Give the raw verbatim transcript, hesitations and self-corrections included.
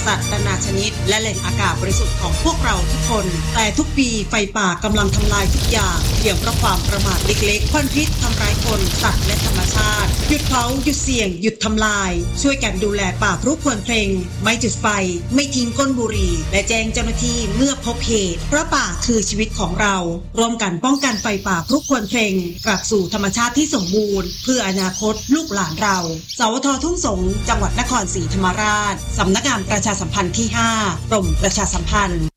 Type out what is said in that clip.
สัตว์นานาชนิดและแหล่งอากาศบริสุทธิ์ของพวกเราทุกคนแต่ทุกปีไฟป่ากำลังทำลายทุกอย่างเพียงเพราะความประมาทเล็กๆควันพิษทำร้ายคนสัตว์และธรรมชาติหยุดเผาหยุดเสี่ยงหยุดทำลายช่วยกันดูแลป่าพรุควรเพลงไม่จุดไฟไม่ทิ้งก้นบุหรี่และแจ้งเจ้าหน้าที่เมื่อพบเหตุเพราะป่าคือชีวิตของเราร่วมกันป้องกันไฟป่าพรุควรเพลงกลับสู่ธรรมชาติที่สมบูรณ์เพื่ออนาคตลูกหลานเราสวททุ่งสงจังหวัดนครศรีธรรมราชสำนักงานประชาสัมพันธ์ที่ห้ากรมประชาสัมพันธ์